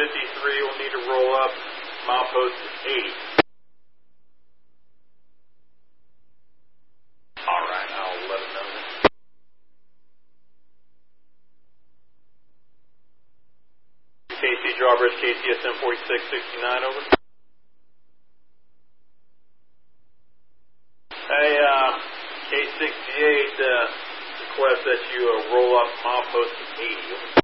53 will need to roll up milepost 80. All right, I'll let them know that. KC Drawbridge, KCSM 4669, over. Hey, K68, request that you roll up milepost 80.